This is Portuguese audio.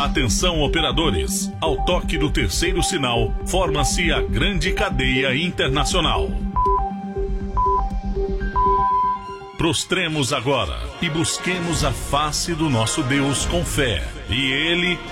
Atenção, operadores. Ao toque do terceiro sinal, forma-se a grande cadeia internacional. Prostremos agora e busquemos a face do nosso Deus com fé. E Ele